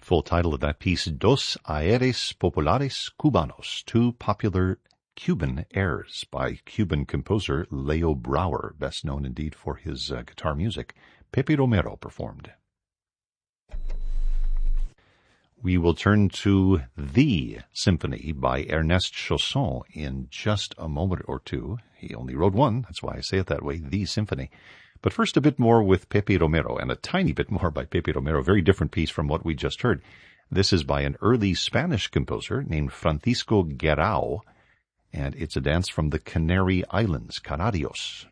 Full title of that piece, Dos Aires Populares Cubanos, two popular Cuban airs by Cuban composer Leo Brouwer, best known indeed for his guitar music. Pepe Romero performed. We will turn to The Symphony by Ernest Chausson in just a moment or two. He only wrote one, that's why I say it that way, The Symphony. But first a bit more with Pepe Romero, and a tiny bit more by Pepe Romero, very different piece from what we just heard. This is by an early Spanish composer named Francisco Guerrao, and it's a dance from the Canary Islands, Canarios.